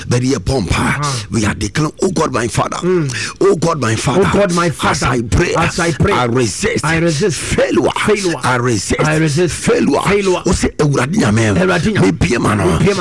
Very a pompa. We are declaring, oh God, my Father. Oh God, my Father. Oh God, my Father. As I pray, I resist failure. I resist failure.